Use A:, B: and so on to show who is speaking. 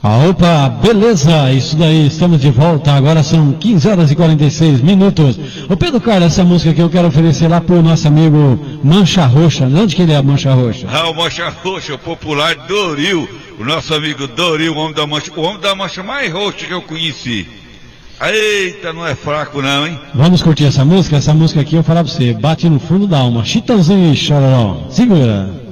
A: Opa, beleza, isso daí, estamos de volta, agora são 15 horas e 46 minutos. Ô Pedro Carlos, essa música que eu quero oferecer lá pro nosso amigo Mancha Roxa. De onde que ele é, Mancha Roxa?
B: O Mancha Roxa, o popular Doril, o nosso amigo Doril, o homem da mancha mais roxa que eu conheci. Eita, não é fraco não, hein?
A: Vamos curtir essa música aqui eu vou falar pra você, bate no fundo da alma, Chitãozinho e Chororó, segura.